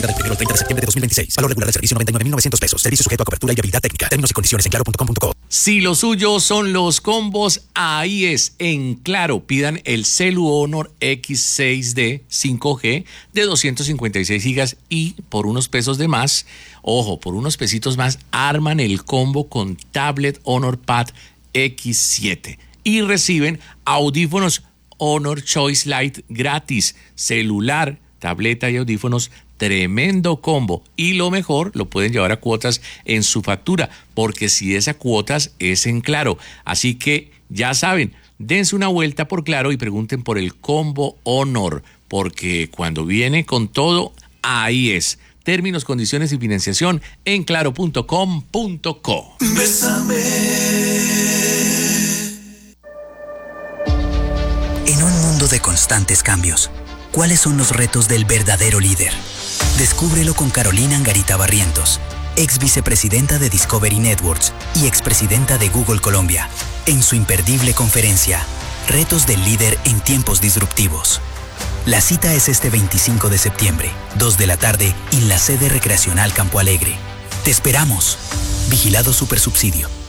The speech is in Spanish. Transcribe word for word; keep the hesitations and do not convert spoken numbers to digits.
Válida del primero al treinta de septiembre de dos mil veintiséis. Valor regular del servicio noventa y nueve mil novecientos pesos. Servicio sujeto a cobertura y viabilidad técnica. Términos y condiciones en claro punto com punto co. Si lo suyo son los combos, ahí es. En Claro, pidan el Celu Honor X seis D cinco G de doscientos cincuenta y seis gigas y por unos pesos de más, ojo, por unos pesitos más, arman el combo con tablet Honor Pad X siete y reciben audífonos Honor Choice Lite gratis, celular, tableta y audífonos. Tremendo combo. Y lo mejor, lo pueden llevar a cuotas en su factura, porque si es a cuotas, es en Claro. Así que ya saben, dense una vuelta por Claro y pregunten por el combo Honor, porque cuando viene con todo, ahí es. Términos, condiciones y financiación en claro punto com punto co. Bésame. En un mundo de constantes cambios, ¿cuáles son los retos del verdadero líder? Descúbrelo con Carolina Angarita Barrientos, ex vicepresidenta de Discovery Networks y expresidenta de Google Colombia, en su imperdible conferencia, Retos del líder en tiempos disruptivos. La cita es este veinticinco de septiembre, dos de la tarde, en la sede recreacional Campo Alegre. ¡Te esperamos! Vigilado Supersubsidio.